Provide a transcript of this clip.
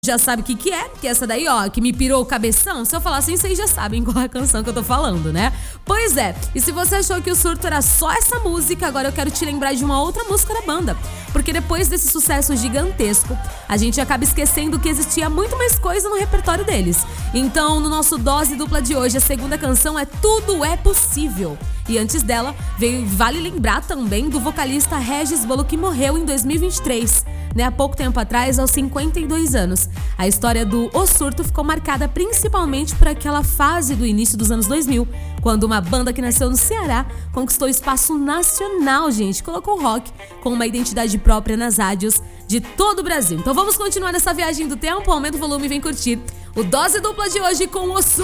Já sabe o que é, que essa daí, ó, que me pirou o cabeção. Se eu falar assim, vocês já sabem qual é a canção que eu tô falando, né? Pois é, e se você achou que o surto era só essa música, agora eu quero te lembrar de uma outra música da banda. Porque depois desse sucesso gigantesco, a gente acaba esquecendo que existia muito mais coisa no repertório deles. Então, no nosso Dose Dupla de hoje, a segunda canção é Tudo é Possível. E antes dela, vale lembrar também do vocalista Regis Bolo, que morreu em 2023, né, há pouco tempo atrás, aos 52 anos. A história do O Surto ficou marcada principalmente por aquela fase do início dos anos 2000, quando uma banda que nasceu no Ceará conquistou espaço nacional, gente, colocou o rock com uma identidade própria nas rádios de todo o Brasil. Então vamos continuar nessa viagem do tempo, aumenta o volume e vem curtir o Dose Dupla de hoje com O Surto.